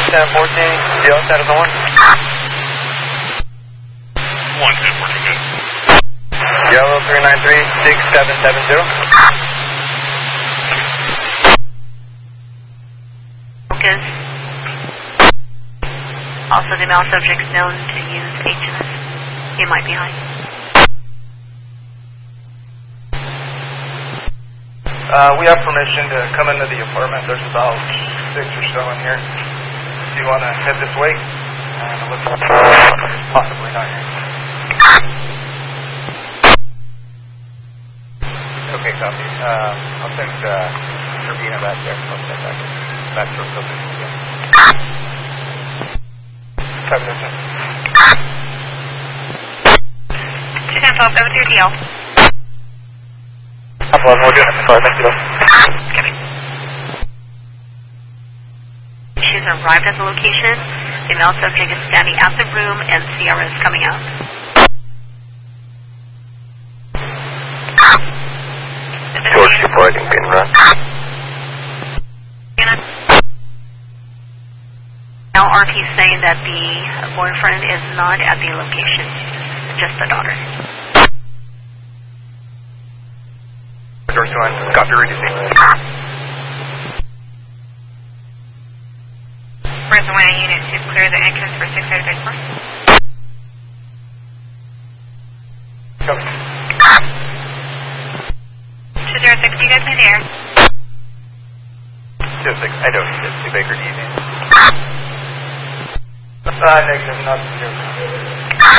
1014, Geo, status on 1. 1014, good. Yellow 393-6770. Focus. Also, the male subject's known to use HMS. He might be high. We have permission to come into the apartment. There's about 6 or so in here. Do you want to head this way? And it looks like it's possibly not here. Okay, copy. I'll send Urbina back there. I'll send back to her position again. Copy that, sir. 210-12, over to your DL. We're doing it. Sorry, thank you. She's arrived at the location. The male subject is standing at the room and Sierra is coming out. George reporting, being run. Now RP is saying that the boyfriend is not at the location, just the daughter. George 2-1, copy, reducing. Where's the 1 unit to clear the entrance for 6-8-4? Copy. 206, you guys in the air? 206, I don't need it. 2 Baker, easy. Negative, not 0.